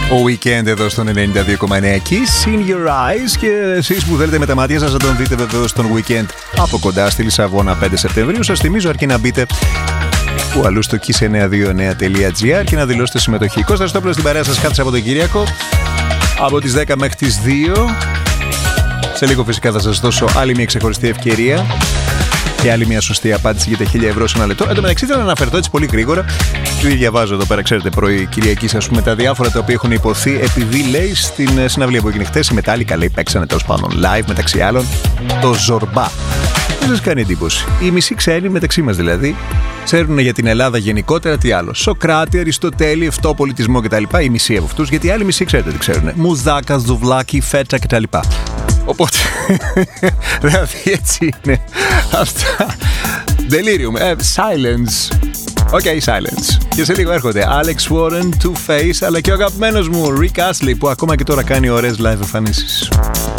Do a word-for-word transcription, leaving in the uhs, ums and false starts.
Ο Weekend εδώ στον ενενήντα δύο κόμμα εννέα Kiss in your eyes. Και εσείς που θέλετε με τα μάτια σας να τον δείτε βεβαίως στον Weekend από κοντά στη Λισαβόνα πέντε Σεπτεμβρίου. Σας θυμίζω αρκεί να μπείτε που αλλού στο kiss εννιακόσια είκοσι εννέα τελεία τζι άρ και να δηλώσετε συμμετοχή. Κώστας Στόπλος στην παρέα σας κάθε Σαββατοκύριακο από τις δέκα μέχρι τις δύο. Σε λίγο φυσικά θα σας δώσω άλλη μια ξεχωριστή ευκαιρία και άλλη μια σωστή απάντηση για τα χίλια ευρώ σε ένα λεπτό. Εν τω μεταξύ θέλω να αναφερθώ έτσι πολύ γρήγορα. Επειδή διαβάζω εδώ πέρα, ξέρετε, πρωί Κυριακή, ας πούμε, τα διάφορα τα οποία έχουν υποθεί. Επειδή λέει στην συναυλία που έγινε χθες, οι Metallica λέει παίξανε τέλος πάντων live μεταξύ άλλων το Ζορμπά. Δεν σας κάνει εντύπωση? Οι μισοί ξένοι μεταξύ μας δηλαδή ξέρουν για την Ελλάδα γενικότερα τι άλλο? Σοκράτη, Αριστοτέλη, Ευτόπολιτισμό κτλ. Οι μισοί από αυτούς, γιατί οι άλλοι μισοί ξέρετε τι ξέρουν. Μουζάκα, ζουβλάκι, φέτσα κτλ. Οπότε, δηλαδή έτσι είναι αυτά. Delirium, ε, silence. Οκ, okay, silence. Και σε λίγο έρχονται Alex Warren, Two Face, αλλά και ο αγαπημένος μου Rick Astley, που ακόμα και τώρα κάνει ωραίες live εμφανίσεις.